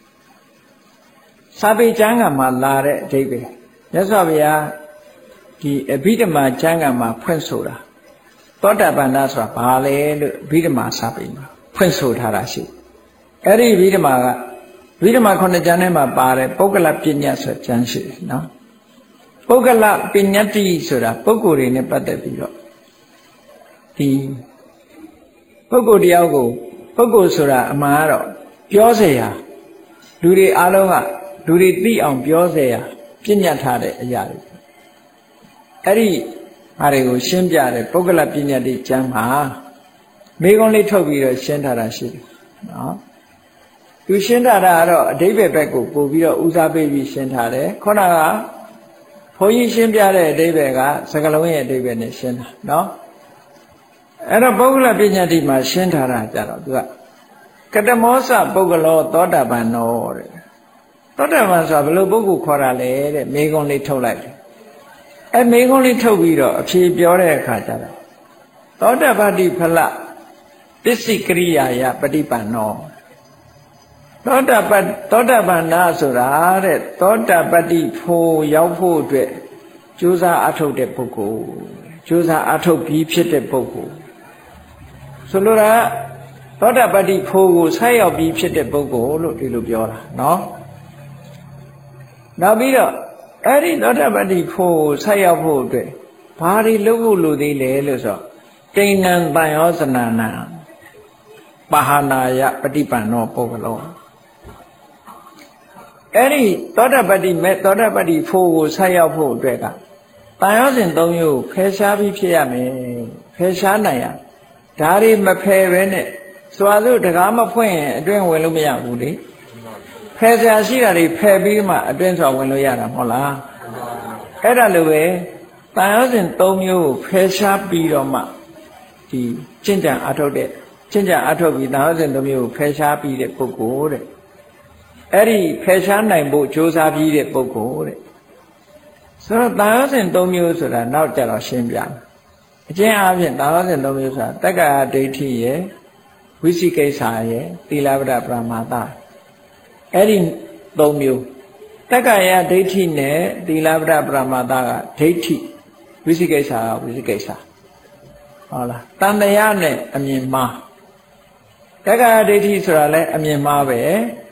စာပေကျမ်းဂန်မှာလာတဲ့အဓိပ္ပာယ်မြတ်စွာဘုရားဒီအဘိဓမ္မာကျမ်းဂန်မှာဖွင့်ဆိုတာသောတာပန်ဆိုတာဘာလဲလို့အဘိဓမ္မာစာပေမှာဖွင့်ဆိုထားတာရှိအဲ့ဒီအဘိဓမ္မာက ဝိဓမ္မာခုနှစ်ကျမ်းထဲမှာပါတယ်ပုဂ္ဂလပညာဆိုကျမ်းရှိတယ်နော်ပုဂ္ဂလပညာတိဆိုတာပုဂ္ဂိုလ်တွေနဲ့ပတ်သက်ပြီးတော့ဒီပုဂ္ဂိုလ်တယောက်ကိုပုဂ္ဂိုလ်ဆိုတာအမှန်ကတော့ပြောเสียလူတွေအားလုံးကလူတွေသိအောင်ပြောเสียပြညတ်ထားတဲ့အရာတွေအဲ့ဒီဟာတွေကိုရှင်းပြတယ်ပုဂ္ဂလပညာတိကျမ်းမှာမိကုံးလေးထုတ်ပြီးတော့ရှင်းထားတာရှိတယ်နော်သူရှင်းထားတာကတော့အဓိပ္ပာယ်ဘက်ကိုပို့ပြီးတော့ဦးစားပေးပြီးရှင်းထားတယ်ခုနကဘုန်းကြီးရှင်းပြတဲ့အဓိပ္ပာယ်ကစကားလုံးရဲ့အဓိပ္ပာယ်နဲ့ရှင်းတာနော်အဲ့တော့ပုဂ္ဂလပညာတိမှာရှင်းထားတာကြတော့သူကကတမောစပုဂ္ဂလောသောတာပန်နောတဲ့သောတာပန်ဆိုတာဘယ်လိုပုဂ္ဂိုလ်ခေါ်တာလဲတဲ့မိကုံးလေးထုတ်လိုက်တယ်အဲမိကုံးလေးထုတ်ပြီးတော့အဖြေပြောတဲ့အခါကျတော့သောတပတ္တိဖလပစ္စည်းကရိယာယပฏิပန္နောသောတပတ္သောတပန္နာဆိုတာတဲ့သောတပတ္တိဖို့ရောက်ဖို့အတွက်ကြိုးစားအထုတ်တဲ့ပုဂ္ဂိုလ်ကြိုးစားအထုတ်ပြီးဖြစ်တဲ့ပုဂ္ဂိုလ်ဆိုလိုတာသောတပတ္တိဖို့ကိုဆက်ရောက်ပြီးဖြစ်တဲ့ပုဂ္ဂိုလ်လို့ဒီလိုပြောတာနော်နောက်ပြီးတော့အဲ့ဒီသောတပတ္တိဖို့ကိုဆက်ရောက်ဖို့အတွက်ဘာတွေလုပ်ဖို့လိုသေးလဲလို့ဆိုကိဏ္ဏံတန်ရောစနာနာပါဟနာယပฏิပန္နောပုဂ္ဂလောအဲ့ဒီသောတပတ္တိမဲ့သောတပတ္တိဖို့ကိုဆက်ရောက်ဖို့အတွက်ကတန်ရောစဉ်သုံးမျိုးဖယ်ရှားပြီးဖြစ်ရမယ်ဖယ်ရှားနိုင်ရဒါတွေမဖယ်ပဲနဲ့စွာစို့တကားမဖွင့်ရင်အတွင်းဝင်လို့မရဘူးလေဖယ်ရှားရှိတာတွေဖယ်ပြီးမှအတွင်းဆိုဝင်လို့ရတာမဟုတ်လားအဲ့ဒါလိုပဲတန်ရောစဉ်သုံးမျိုးကိုဖယ်ရှားပြီးတော့မှဒီကျင့်ကြံအထုတ်တဲ့ကျင့်ကြံအထုတ်ပြီးတန်ရောစဉ်သုံးမျိုးကိုဖယ်ရှားပြီးတဲ့ပုဂ္ဂိုလ်တဲ့အဲ့ဒီဖယ်ရှားနိုင်ဖို့ကြိုးစားပြီးတဲ့ပုဂ္ဂိုလ်တဲ့ဆိုတော့တန်ရောစဉ်သုံးမျိုးဆိုတာနောက်ကြတော့ရှင်းပြမယ်အကျဉ်းအားဖြင့်တန်ရောစဉ်သုံးမျိုးဆိုတာတက္ကရာဒိဋ္ဌိရယ်ဝိသိကိစ္စရယ်သီလဗဒပရမာသအဲ့ဒီသုံးမျိုးတက္ကရာဒိဋ္ဌိနဲ့သီလဗဒပရမာသကဒိဋ္ဌိဝိသိကိစ္စကဝိသိကိစ္စဟုတ်လားတန်တရားနဲ့အမြင်မှားတက္ကရာဒိဋ္ဌိဆိုတာလည်းအမြင်မှားပဲ